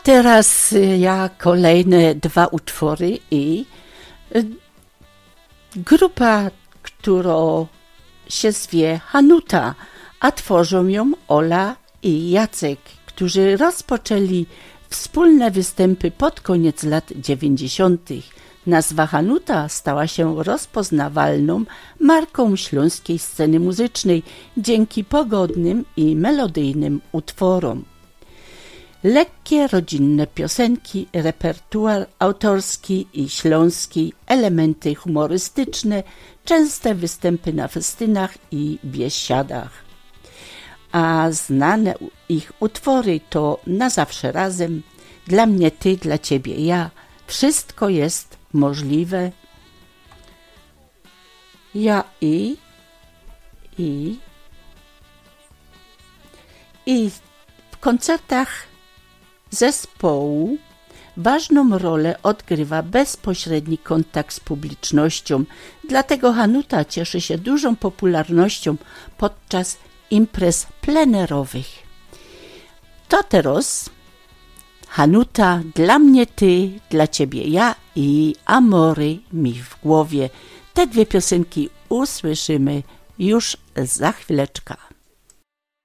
teraz ja kolejne 2 utwory i grupa, która się zwie Hanuta, a tworzą ją Ola i Jacek, którzy rozpoczęli wspólne występy pod koniec lat 90. Nazwa Hanuta stała się rozpoznawalną marką śląskiej sceny muzycznej dzięki pogodnym i melodyjnym utworom. Lekkie, rodzinne piosenki, repertuar autorski i śląski, elementy humorystyczne, częste występy na festynach i biesiadach. A znane ich utwory to Na zawsze razem, Dla mnie ty, dla ciebie ja, Wszystko jest możliwe, Ja i w koncertach zespołu ważną rolę odgrywa bezpośredni kontakt z publicznością, dlatego Hanuta cieszy się dużą popularnością podczas imprez plenerowych. To teraz Hanuta, Dla mnie ty, dla ciebie ja i Amory mi w głowie. Te 2 piosenki usłyszymy już za chwileczkę.